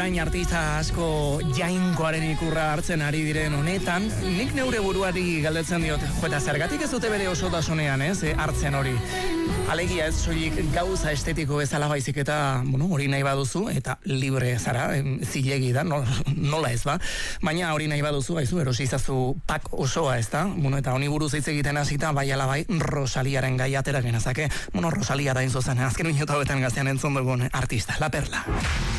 orain artista asko jainkoaren ikurra hartzen ari diren honetan, nik neure buruari galdetzen diot, eta zergatik ez dute bere osotasunean, hartzen hori. Alegia ez soilik gauza estetiko bezala baizik eta, hori nahi baduzu, eta libre zara, zilegi da, nola ez ba, baina hori nahi baduzu, erosi izazu pak osoa, ez da, eta honi buruz hitz egiten hasita, bai ala bai, Rosaliaren gai atera genezake, Rosalia da inzuzen, azken minutu hauetan gaztean entzun dugun artista, La Perla.